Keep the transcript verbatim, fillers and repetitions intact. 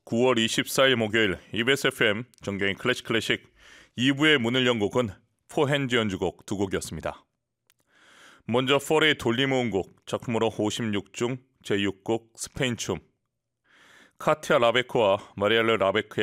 구월 이십사일 목요일 이비에스 에프엠 정경의 클래식 클래식 이 부의 문을 연 곡은 포핸드 연주곡 두 곡이었습니다. 먼저 폴의 돌림모음 곡 작품으로 오십육 중 제육 곡 스페인 춤, 카티아 라베코와 마리엘르 라베크의